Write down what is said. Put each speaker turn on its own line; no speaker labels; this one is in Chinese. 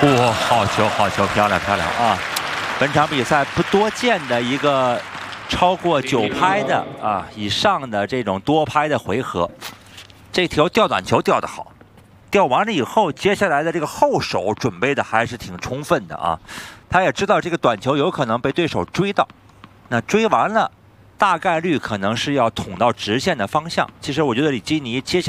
哇，好球，好球，漂亮，漂亮啊！本场比赛不多见的一个超过9拍的以上的这种多拍的回合。这条吊短球吊得好，吊完了以后，接下来的这个后手准备的还是挺充分的啊。他也知道这个短球有可能被对手追到，那追完了，大概率可能是要捅到直线的方向。其实我觉得里基尼接下来